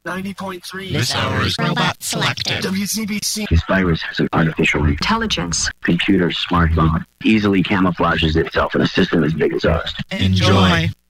90.3. This hour is robot selected. WCBC. This virus has an artificial intelligence. Computer smartphone easily camouflages itself in a system as big as ours. Enjoy.